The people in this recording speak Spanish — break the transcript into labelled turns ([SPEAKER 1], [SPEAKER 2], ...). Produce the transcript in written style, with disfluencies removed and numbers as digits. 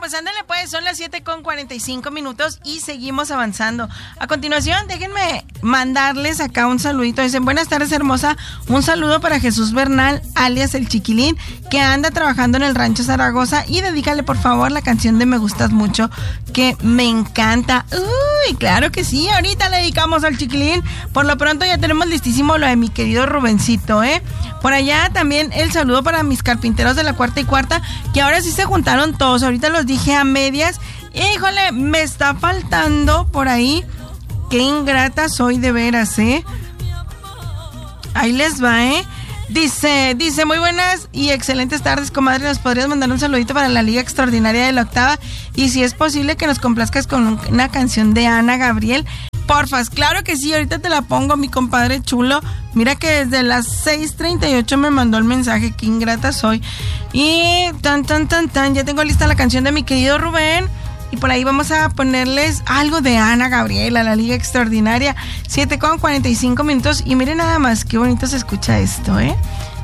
[SPEAKER 1] pues ándale pues, son las 7:45 y seguimos avanzando. A continuación, déjenme mandarles acá un saludito. Dicen, buenas tardes, hermosa. Un saludo para Jesús Bernal, alias El Chiquilín, que anda trabajando en el Rancho Zaragoza, y dedícale por favor la canción de Me Gustas Mucho, que me encanta. Uy, claro que sí, ahorita le dedicamos al Chiquilín. Por lo pronto ya tenemos listísimo lo de mi querido Rubencito, Por allá también el saludo para mis carpinteros de la Cuarta y Cuarta, que ahora sí se juntaron todos. Ahorita los dije a medias. Híjole, me está faltando por ahí. Qué ingrata soy de veras, Ahí les va, Dice, muy buenas y excelentes tardes, comadre. ¿Nos podrías mandar un saludito para la Liga Extraordinaria de la Octava? Y si es posible que nos complazcas con una canción de Ana Gabriel. Porfas, claro que sí, ahorita te la pongo, mi compadre chulo. Mira que desde las 6:38 me mandó el mensaje, qué ingrata soy. Y ya tengo lista la canción de mi querido Rubén. Y por ahí vamos a ponerles algo de Ana Gabriel a la Liga Extraordinaria. 7:45. Y miren nada más, qué bonito se escucha esto,